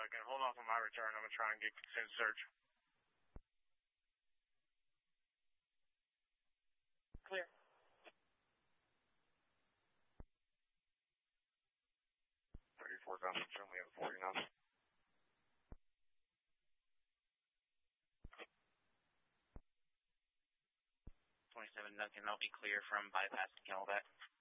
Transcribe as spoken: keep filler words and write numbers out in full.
second. Hold off on my return. I'm going to try and get consent search. Clear. thirty-four thousand, certainly have forty-nine. twenty-seven Duncan, I'll be clear from bypass to Camelback.